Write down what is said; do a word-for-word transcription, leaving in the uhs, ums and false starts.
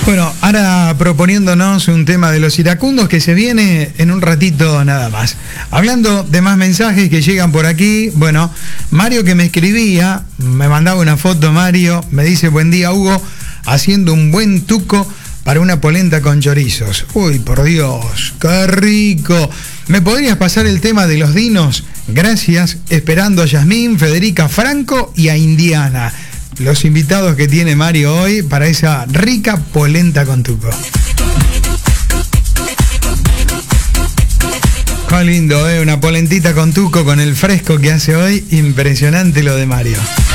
Bueno, ahora proponiéndonos un tema de los iracundos que se viene en un ratito nada más. Hablando de más mensajes que llegan por aquí, bueno, Mario que me escribía, me mandaba una foto, Mario, me dice: buen día, Hugo, haciendo un buen tuco para una polenta con chorizos. Uy, por Dios, qué rico. ¿Me podrías pasar el tema de los dinos? Gracias, esperando a Yasmín, Federica, Franco y a Indiana. Los invitados que tiene Mario hoy para esa rica polenta con tuco. Qué lindo, ¿eh? Una polentita con tuco con el fresco que hace hoy. Impresionante lo de Mario.